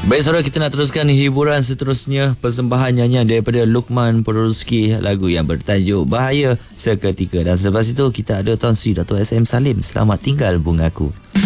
Baik saudara, kita nak teruskan hiburan seterusnya. Persembahan nyanyian daripada Luqman Peruski, lagu yang bertajuk Bahaya Seketika. Dan selepas itu kita ada Tuan Sri Dato' SM Salim, Selamat Tinggal Bungaku.